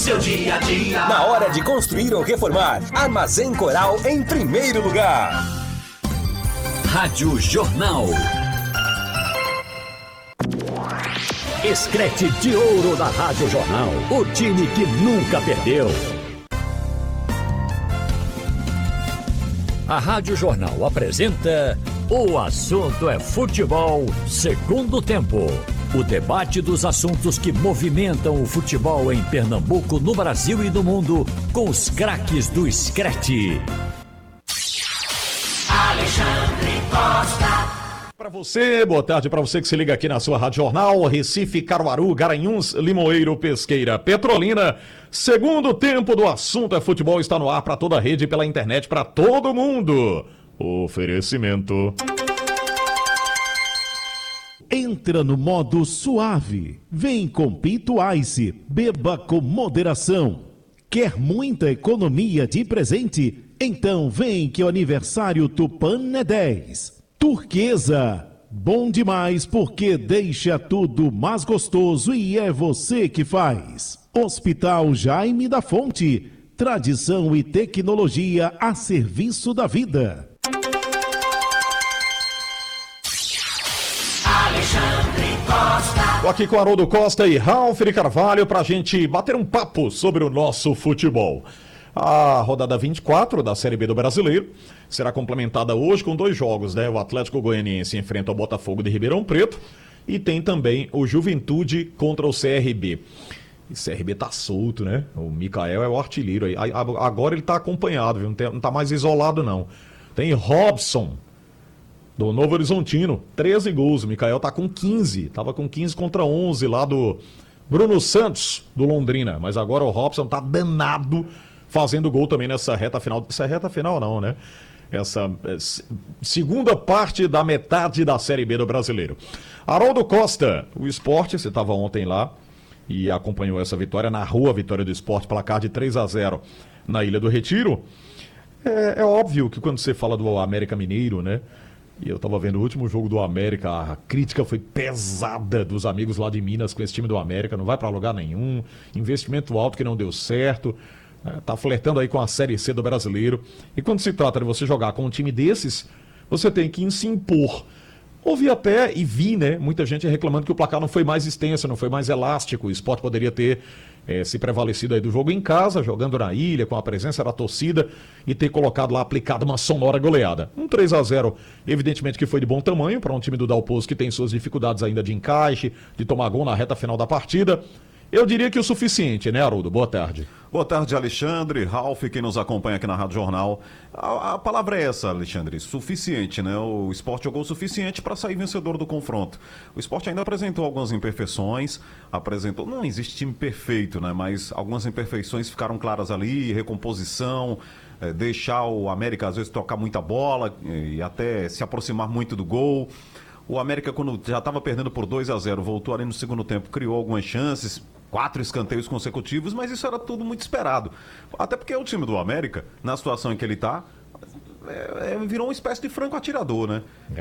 seu dia a dia. Na hora de construir ou reformar, Armazém Coral em primeiro lugar. Rádio Jornal. Escrete de ouro da Rádio Jornal. O time que nunca perdeu. A Rádio Jornal apresenta O Assunto é Futebol, segundo tempo. O debate dos assuntos que movimentam o futebol em Pernambuco, no Brasil e no mundo, com os craques do Screte. Alexandre Costa. Para você, boa tarde para você que se liga aqui na sua Rádio Jornal, Recife, Caruaru, Garanhuns, Limoeiro, Pesqueira, Petrolina. Segundo tempo do Assunto é Futebol está no ar para toda a rede, pela internet, para todo mundo. Oferecimento. Entra no modo suave. Vem com Pinto Ice. Beba com moderação. Quer muita economia de presente? Então vem que o aniversário Tupan é 10. Turquesa. Bom demais porque deixa tudo mais gostoso e é você que faz. Hospital Jaime da Fonte. Tradição e tecnologia a serviço da vida. Alexandre Costa. Tô aqui com Haroldo Costa e Ralf de Carvalho pra gente bater um papo sobre o nosso futebol. A rodada 24 da Série B do Brasileiro será complementada hoje com 2 jogos, né? O Atlético Goianiense enfrenta o Botafogo de Ribeirão Preto e tem também o Juventude contra o CRB. E CRB tá solto, né? O Mikael é o artilheiro aí. Agora ele tá acompanhado, viu? Não tá mais isolado, não. Tem Robson, do Novo Horizontino, 13 gols. O Mikael tá com 15. Tava com 15 contra 11 lá do Bruno Santos, do Londrina. Mas agora o Robson tá danado fazendo gol também nessa reta final. Essa reta final não, né? Essa segunda parte da metade da Série B do Brasileiro. Haroldo Costa, o Sport, você estava ontem lá e acompanhou essa vitória, narrou a vitória do Sport, placar de 3-0 na Ilha do Retiro. É óbvio que quando você fala do América Mineiro, né? E eu estava vendo o último jogo do América, a crítica foi pesada dos amigos lá de Minas com esse time do América, não vai para lugar nenhum, investimento alto que não deu certo. Tá flertando aí com a Série C do Brasileiro. E quando se trata de você jogar com um time desses, você tem que se impor. Ouvi até e vi, né, muita gente reclamando que o placar não foi mais extenso, não foi mais elástico. O Sport poderia ter se prevalecido aí do jogo em casa, jogando na ilha, com a presença da torcida e ter colocado lá, aplicado uma sonora goleada. Um 3-0, evidentemente que foi de bom tamanho para um time do Dalpozo que tem suas dificuldades ainda de encaixe, de tomar gol na reta final da partida. Eu diria que o suficiente, né, Haroldo? Boa tarde. Boa tarde, Alexandre, Ralf, quem nos acompanha aqui na Rádio Jornal. A palavra é essa, Alexandre, suficiente, né? O Sport jogou o suficiente para sair vencedor do confronto. O Sport ainda apresentou algumas imperfeições, não existe time perfeito, né? Mas algumas imperfeições ficaram claras ali, recomposição, deixar o América às vezes tocar muita bola e até se aproximar muito do gol. O América, quando já estava perdendo por 2-0, voltou ali no segundo tempo, criou algumas chances, 4 escanteios consecutivos, mas isso era tudo muito esperado. Até porque o time do América, na situação em que ele está, virou uma espécie de franco atirador, né?